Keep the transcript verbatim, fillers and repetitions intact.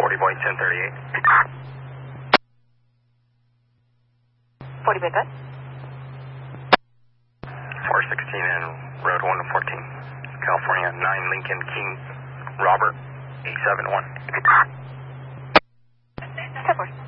forty boy ten thirty-eight. forty boy good. four sixteen and road one fourteen. California nine Lincoln King Robert eight seven one. ten four.